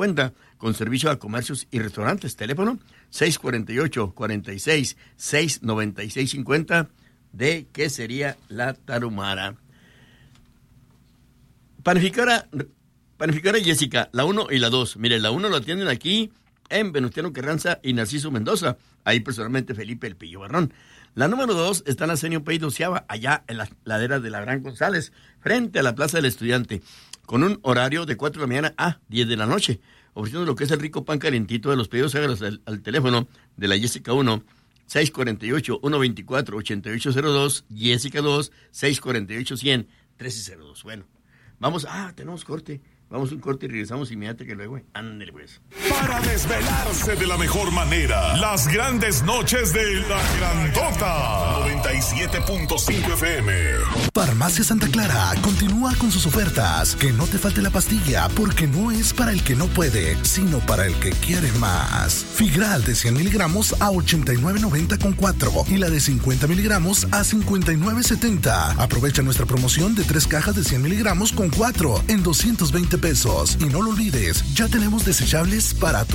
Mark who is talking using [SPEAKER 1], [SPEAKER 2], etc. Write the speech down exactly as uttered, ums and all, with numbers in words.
[SPEAKER 1] cincuenta, con servicio a comercios y restaurantes. Teléfono seis cuatro ocho, cuatro seis, seis nueve seis cinco cero de Quesería La Tarahumara. Panificadora, Panificadora Jessica, la uno y la dos. Mire, la uno la tienen aquí en Venustiano Carranza y Narciso Mendoza. Ahí personalmente Felipe El Pillo Barrón. La número dos está en la Senio Pey doceava, allá en la ladera de la Gran González, frente a la Plaza del Estudiante, con un horario de cuatro de la mañana a diez de la noche, ofreciendo lo que es el rico pan calentito. De los pedidos, hágalos al, al teléfono de la Jessica uno, seis cuatro ocho, uno dos cuatro, ocho ocho cero dos, Jessica dos, seis cuatro ocho, cien, trece cero dos. Bueno, vamos, ah, tenemos corte. Vamos a un corte y regresamos inmediatamente que luego. Ándale, pues.
[SPEAKER 2] Para desvelarse de la mejor manera, las grandes noches de La Grandota. noventa y siete punto cinco F M.
[SPEAKER 3] Farmacia Santa Clara continúa con sus ofertas. Que no te falte la pastilla, porque no es para el que no puede, sino para el que quiere más. Figral de cien miligramos a ochenta y nueve noventa con cuatro y la de cincuenta miligramos a cincuenta y nueve setenta. Aprovecha nuestra promoción de tres cajas de cien miligramos con cuatro en doscientos veinte pesos. Y no lo olvides, ya tenemos desechables para tu